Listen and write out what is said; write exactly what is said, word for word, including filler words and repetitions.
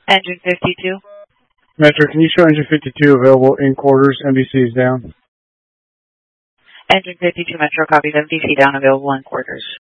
Engine fifty-two. Metro, can you show engine fifty-two available in quarters? M D C is down. Engine fifty-two Metro copies. M D C down, available in quarters.